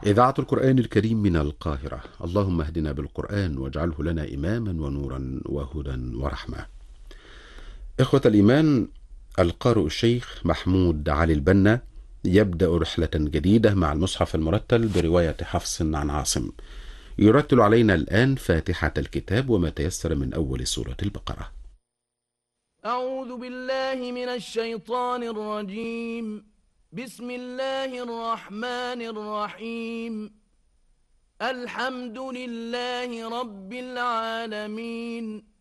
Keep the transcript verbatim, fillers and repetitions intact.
إذاعة القرآن الكريم من القاهرة، اللهم اهدنا بالقرآن واجعله لنا إماما ونورا وهدى ورحمة. إخوة الإيمان، القارئ الشيخ محمود علي البنا يبدأ رحلة جديدة مع المصحف المرتل برواية حفص عن عاصم. يرتل علينا الآن فاتحة الكتاب وما تيسر من أول سورة البقرة. أعوذ بالله من الشيطان الرجيم. بسم الله الرحمن الرحيم. الحمد لله رب العالمين.